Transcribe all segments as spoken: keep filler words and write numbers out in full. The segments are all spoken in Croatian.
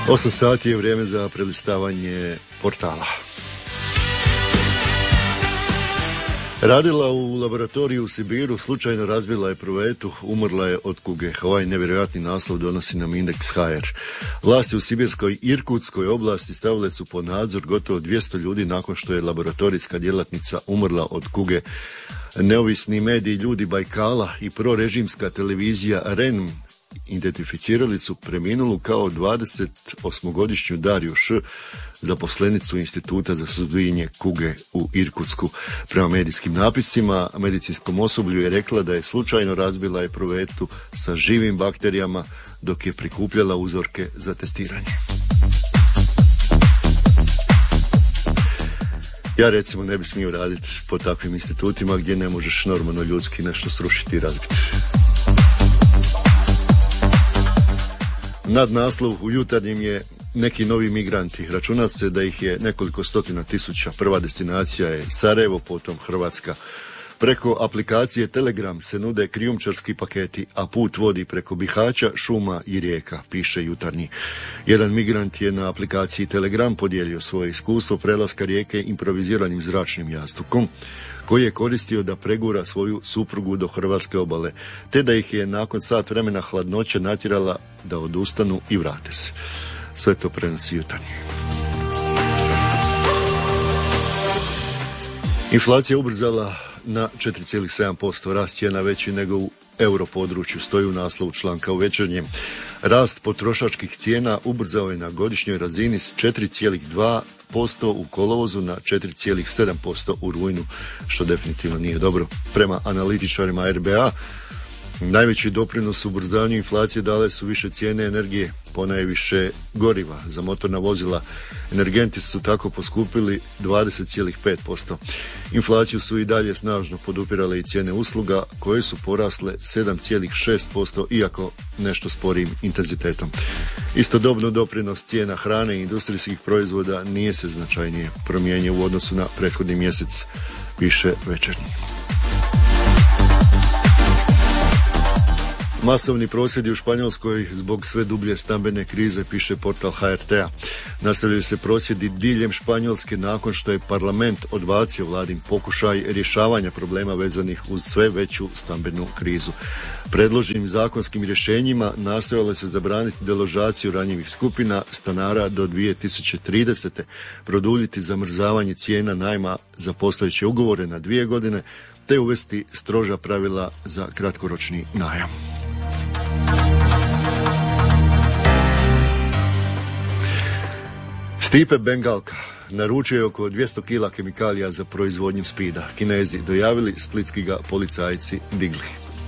osam sati je vrijeme za prelistavanje portala. Radila u laboratoriju u Sibiru, slučajno razbila je pruvetu, umrla je od kuge. Ovaj nevjerojatni naslov donosi nam Indeks ha er. Vlasti u sibirskoj Irkutskoj oblasti stavile su pod nadzor gotovo dvjesto ljudi nakon što je laboratorijska djelatnica umrla od kuge. Neovisni mediji Ljudi Bajkala i prorežimska televizija REN identificirali su preminulu kao dvadesetosmogodišnju Dariju Š, zaposlenicu Instituta za suzbijanje kuge u Irkutsku. Prema medijskim napisima, medicinskom osoblju je rekla da je slučajno razbila epruvetu sa živim bakterijama dok je prikupljala uzorke za testiranje. Ja recimo ne bi smio raditi po takvim institutima gdje ne možeš normalno ljudski nešto srušiti i razbiti. Nadnaslov u Jutarnjem je neki novi migranti. Računa se da ih je nekoliko stotina tisuća. Prva destinacija je Sarajevo, potom Hrvatska. Preko aplikacije Telegram se nude krijumčarski paketi, a put vodi preko Bihaća, šuma i rijeka, piše Jutarnji. Jedan migrant je na aplikaciji Telegram podijelio svoje iskustvo prelaska rijeke improviziranim zračnim jastukom, koji je koristio da pregura svoju suprugu do hrvatske obale, te da ih je nakon sat vremena hladnoće natjerala da odustanu i vrate se. Sve to prenosi Jutarnji. Inflacija ubrzala na četiri zarez sedam posto, rast cijena veći nego u europodručju, stoji u naslovu članka u Večernjem. Rast potrošačkih cijena ubrzao je na godišnjoj razini s četiri zarez dva posto u kolovozu na četiri zarez sedam posto u rujnu, što definitivno nije dobro. Prema analitičarima er be a, najveći doprinos u ubrzanju inflacije dale su više cijene energije, ponajviše goriva za motorna vozila. Energenti su tako poskupili dvadeset zarez pet posto. Inflaciju su i dalje snažno podupirale i cijene usluga, koje su porasle sedam zarez šest posto, iako nešto sporijim intenzitetom. Istodobno doprinos cijena hrane i industrijskih proizvoda nije se značajnije promijenio u odnosu na prethodni mjesec, piše Večernji. Masovni prosvjedi u Španjolskoj zbog sve dublje stambene krize, piše portal ha er te a. Nastavljaju se prosvjedi diljem Španjolske nakon što je parlament odbacio vladin pokušaj rješavanja problema vezanih uz sve veću stambenu krizu. Predloženim zakonskim rješenjima nastojalo se zabraniti deložaciju ranjivih skupina stanara do dvije tisuće tridesete, produljiti zamrzavanje cijena najma za postojeće ugovore na dvije godine, te uvesti stroža pravila za kratkoročni najam. Stipe Bengalka naručio je oko dvjesto kila kemikalija za proizvodnju spida. Kinezi dojavili, splitski ga policajci digli.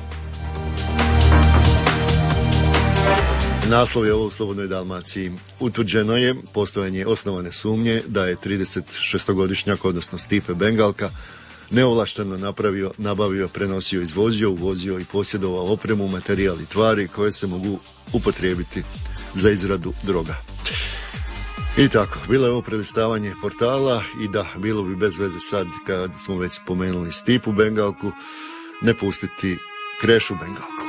Naslov je ovo u Slobodnoj Dalmaciji. Utvrđeno je postojanje osnovane sumnje da je tridesetšestogodišnjak, odnosno Stipe Bengalka, neovlašteno napravio, nabavio, prenosio, izvozio, uvozio i posjedovao opremu, materijal i tvari koje se mogu upotrijebiti za izradu droga. I tako, bilo je ovo prelistavanje portala i da, bilo bi bez veze sad, kad smo već spomenuli Stipu Bengalku, ne pustiti Krešu Bengalku.